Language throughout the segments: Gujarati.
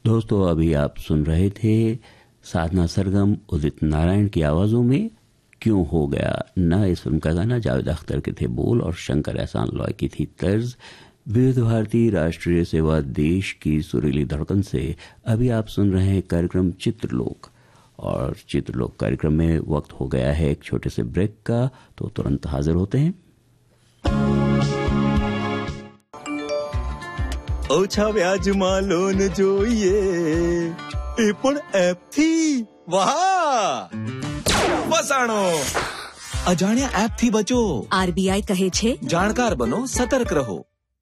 दोस्तों, अभी आप सुन रहे थे साधना सरगम उदित नारायण की आवाजों में क्यों हो गया ना। इस फिल्म का गाना जावेद अख्तर के थे बोल और शंकर एहसान लॉय की थी तर्ज। विविध भारती राष्ट्रीय सेवा देश की सुरीली धड़कन से अभी आप सुन रहे हैं कार्यक्रम चित्रलोक। और चित्रलोक कार्यक्रम में वक्त हो गया है एक छोटे से ब्रेक का, तो तुरंत हाजिर होते हैं। ઓછા વ્યાજમાં લોન જોઈએ એ પણ એપથી। વાહ, ફસાણો। અજાણ્યા એપથી બચો। આરબીઆઈ કહે છે જાણકાર બનો, સતર્ક રહો।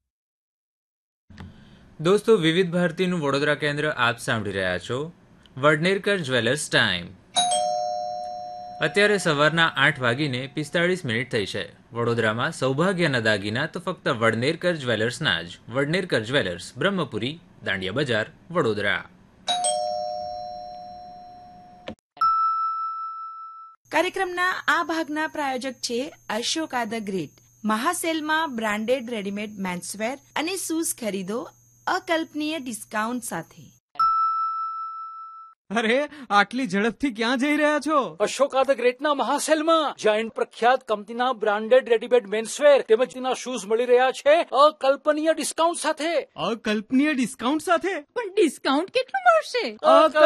દોસ્તો, વિવિધ ભારતીનું વડોદરા કેન્દ્ર આપ સાંભળી રહ્યા છો। વડનેરકર જ્વેલર્સ ટાઈમ। અત્યારે સવારના 8:45 થઈ છે। વડોદરામાં સૌભાગ્યના દાગીના તો ફક્ત વડનેરકર જ્વેલર્સના જ। વડનેરકર જ્વેલર્સ, બ્રહ્મપુરી, દાંડિયા બજાર, વડોદરા। કાર્યક્રમના આ ભાગના પ્રાયોજક છે Ashoka the great. મહાસેલમાં branded readymade menswear અને શૂઝ ખરીદો અકલ્પનીય ડિસ્કાઉન્ટ સાથે। અરે, આટલી ઝડપથી ક્યાં જઈ રહ્યા છો? અશોકા ધ ગ્રેટના મહાસેલમાં જ્યાં પ્રખ્યાત કંપનીના બ્રાન્ડેડ રેડીમેડ મેન્સવેર તેમજ તેના શૂઝ મળી રહ્યા છે અકલ્પનીય ડિસ્કાઉન્ટ સાથે। અકલ્પનીય ડિસ્કાઉન્ટ સાથે? પણ ડિસ્કાઉન્ટ કેટલું મળશે?